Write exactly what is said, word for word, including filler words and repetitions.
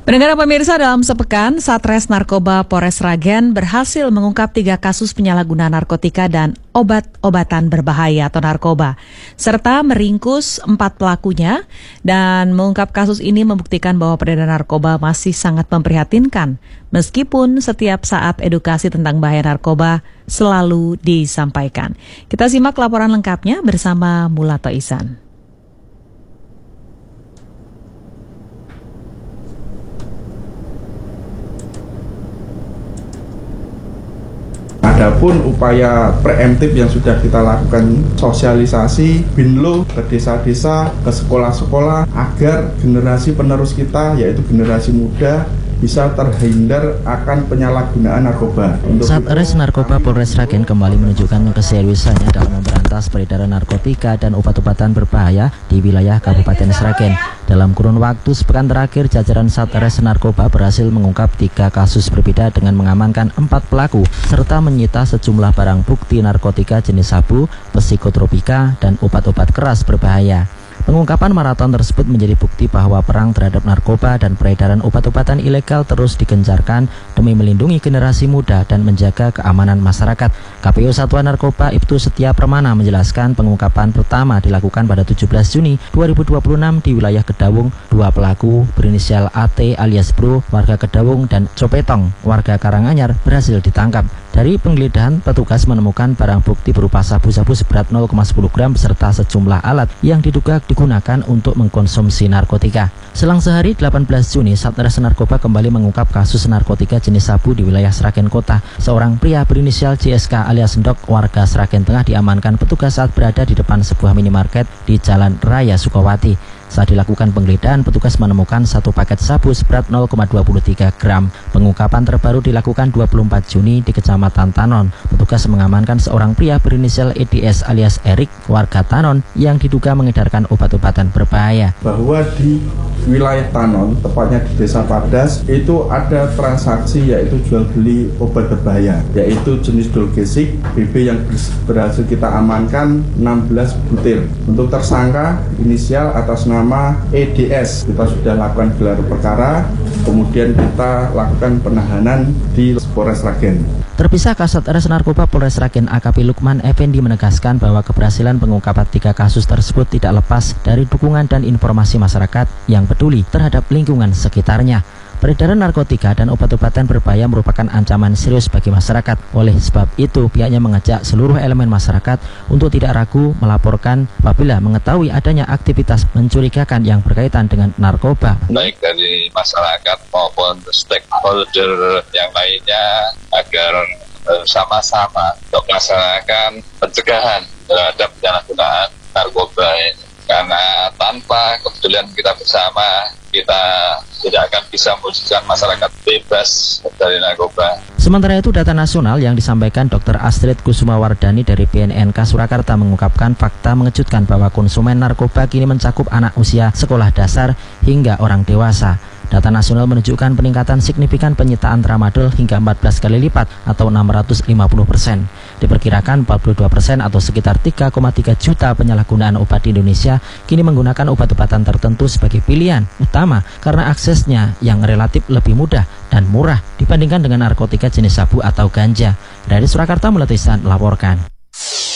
Pendengar pemirsa, dalam sepekan, Satres Narkoba Polres Sragen berhasil mengungkap tiga kasus penyalahgunaan narkotika dan obat-obatan berbahaya atau narkoba, serta meringkus empat pelakunya. Dan mengungkap kasus ini membuktikan bahwa peredaran narkoba masih sangat memprihatinkan, meskipun setiap saat edukasi tentang bahaya narkoba selalu disampaikan. Kita simak laporan lengkapnya bersama Mulato Ihsan. Adapun upaya preemptif yang sudah kita lakukan, sosialisasi Binlo ke desa-desa, ke sekolah-sekolah, agar generasi penerus kita, yaitu generasi muda, bisa terhindar akan penyalahgunaan narkoba. Satres Narkoba Polres Sragen kembali menunjukkan keseriusannya dalam memberantas peredaran narkotika dan obat-obatan berbahaya di wilayah Kabupaten Sragen. Dalam kurun waktu sepekan terakhir, jajaran Satres Narkoba berhasil mengungkap tiga kasus berbeda dengan mengamankan empat pelaku, serta menyita sejumlah barang bukti narkotika jenis sabu, psikotropika, dan obat-obat keras berbahaya. Pengungkapan maraton tersebut menjadi bukti bahwa perang terhadap narkoba dan peredaran obat-obatan ilegal terus digencarkan demi melindungi generasi muda dan menjaga keamanan masyarakat. K P U Satuan Narkoba Ibtu Setia Permana menjelaskan pengungkapan pertama dilakukan pada tujuh belas Juni dua ribu dua puluh enam di wilayah Kedawung. Dua pelaku berinisial A T alias Bro, warga Kedawung, dan Copetong, warga Karanganyar, berhasil ditangkap. Dari penggeledahan, petugas menemukan barang bukti berupa sabu-sabu seberat nol koma sepuluh gram serta sejumlah alat yang diduga digunakan untuk mengkonsumsi narkotika. Selang sehari, delapan belas Juni, Satres Narkoba kembali mengungkap kasus narkotika jenis sabu di wilayah Sragen Kota. Seorang pria berinisial J S K alias Ndok, warga Sragen Tengah, diamankan petugas saat berada di depan sebuah minimarket di Jalan Raya Sukawati. Saat dilakukan penggeledahan, petugas menemukan satu paket sabu seberat nol koma dua tiga gram. Pengungkapan terbaru dilakukan dua puluh empat Juni di Kecamatan Tanon. Petugas mengamankan seorang pria berinisial E D S alias Erik, warga Tanon, yang diduga mengedarkan obat-obatan berbahaya. Bahwa di wilayah Tanon, tepatnya di Desa Padas, itu ada transaksi yaitu jual beli obat berbahaya, yaitu jenis Dolgesic B B yang berhasil kita amankan enam belas butir. Untuk tersangka inisial atas nama nama E D S, kita sudah lakukan gelar perkara, kemudian kita lakukan penahanan di Polres Sragen. Terpisah, Kasat Narkoba Polres Sragen A K P Lukman Effendi menegaskan bahwa keberhasilan pengungkapan tiga kasus tersebut tidak lepas dari dukungan dan informasi masyarakat yang peduli terhadap lingkungan sekitarnya. Peredaran narkotika dan obat-obatan berbahaya merupakan ancaman serius bagi masyarakat. Oleh sebab itu, pihaknya mengajak seluruh elemen masyarakat untuk tidak ragu melaporkan apabila mengetahui adanya aktivitas mencurigakan yang berkaitan dengan narkoba. Baik dari masyarakat maupun stakeholder yang lainnya, agar sama-sama untuk melaksanakan pencegahan terhadap penyalahgunaan narkoba ini. Karena tanpa kepedulian kita bersama, kita tidak akan bisa mewujudkan masyarakat bebas dari narkoba. Sementara itu, data nasional yang disampaikan Dokter Astrid Kusumawardani dari B N N K Surakarta mengungkapkan fakta mengejutkan bahwa konsumen narkoba kini mencakup anak usia sekolah dasar hingga orang dewasa. Data nasional menunjukkan peningkatan signifikan penyitaan tramadol hingga empat belas kali lipat atau enam ratus lima puluh persen. Diperkirakan empat puluh dua persen atau sekitar tiga koma tiga juta penyalahgunaan obat di Indonesia kini menggunakan obat-obatan tertentu sebagai pilihan utama karena aksesnya yang relatif lebih mudah dan murah dibandingkan dengan narkotika jenis sabu atau ganja. Dari Surakarta, Mulato Ihsan melaporkan.